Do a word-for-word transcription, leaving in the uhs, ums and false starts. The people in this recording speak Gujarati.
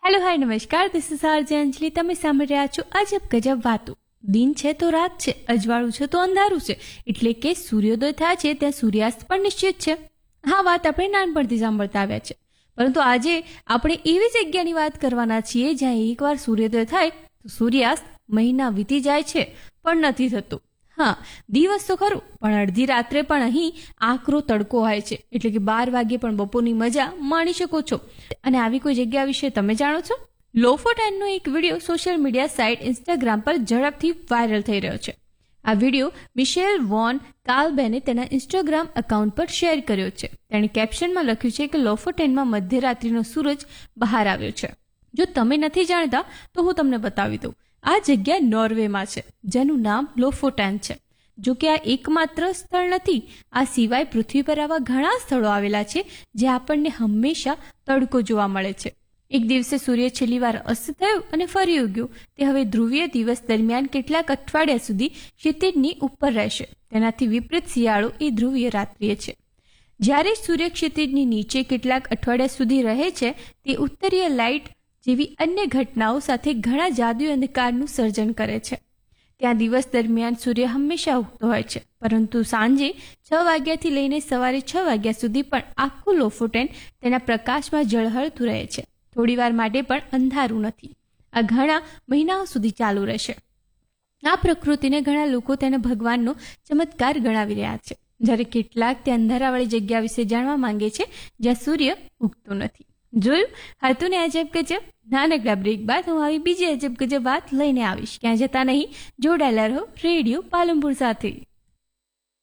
હેલો હાય નમસ્કાર, દિસ ઇઝ આરજે અંજલિ. તમે સાંભળી રહ્યા છો અજબ ગજબ વાતો. દિન છે તો રાત છે, અજવાળું છે તો અંધારું છે, એટલે કે સૂર્યોદય થાય છે ત્યાં સૂર્યાસ્ત પણ નિશ્ચિત છે. હા, વાત આપણે નાનપણથી સાંભળતા આવ્યા છે, પરંતુ આજે આપણે એવી જગ્યાની વાત કરવાના છીએ જ્યાં એકવાર સૂર્યોદય થાય તો સૂર્યાસ્ત મહિના વીતી જાય છે પણ નથી થતો. હા, દિવસ તો ખરું, પણ અડધી રાત્રે પણ અહીં આકરો તડકો હોય છે, એટલે કે બાર વાગ્યે પણ બપોરની મજા માણી શકો છો. અને આવી કોઈ જગ્યા વિશે તમે જાણો છો? લોફોટેનનો એક video social media site Instagram પર ઝડપથી વાયરલ થઈ રહ્યો છે. આ વિડીયો મિશેલ વોન કાલ્બેને તેના ઇન્સ્ટાગ્રામ એકાઉન્ટ પર શેર કર્યો છે. તેણે કેપ્શનમાં લખ્યું છે કે લોફોટેનમાં મધ્યરાત્રિનો સૂરજ બહાર આવ્યો છે. જો તમે નથી જાણતા તો હું તમને બતાવી દઉં. આ જગ્યા નોર્વેમાં છે, જેનું નામ લોફોટેન છે. જો કે આ એકમાત્ર સ્થળ નથી. આ સિવાય પૃથ્વી પર આવા ઘણા સ્થળો આવેલા છે જ્યાં આપણને હંમેશા તડકો જોવા મળે છે. એક દિવસે સૂર્ય છેલ્લી વાર અસ્ત થયો અને ફરી ઉગ્યો. તે હવે ધ્રુવીય દિવસ દરમિયાન કેટલાક અઠવાડિયા સુધી ક્ષિતિજની ઉપર રહેશે. તેનાથી વિપરીત શિયાળો એ ધ્રુવીય રાત્રિએ છે. જ્યારે સૂર્ય ક્ષિતિજની નીચે કેટલાક અઠવાડિયા સુધી રહે છે, તે ઉત્તરીય લાઇટ જેવી અન્ય ઘટનાઓ સાથે ઘણા જાદુઈ અંધકારનું સર્જન કરે છે. ત્યાં દિવસ દરમિયાન સૂર્ય હંમેશા ઉગતો હોય છે, પરંતુ સાંજે છ વાગ્યાથી લઈને સવારે છ વાગ્યા સુધી પણ આખું લોફોટેન તેના પ્રકાશમાં ઝળહળતું રહે છે. થોડીવાર માટે પણ અંધારું નથી. આ ઘણા મહિનાઓ સુધી ચાલુ રહેશે. આ પ્રકૃતિને ઘણા લોકો તેને ભગવાનનો ચમત્કાર ગણાવી રહ્યા છે, જ્યારે કેટલાક તે અંધારાવાળી જગ્યા વિશે જાણવા માંગે છે જ્યાં સૂર્ય ઉગતો નથી. જોયું? હતું ને અજબ ગજબ. નાનકડા બ્રેક બાદ હું આવી બીજી અજબ ગજબ વાત લઈને આવીશ. ક્યાં જતા નહીં, જોડાયેલા રહો રેડિયો પાલનપુર સાથે.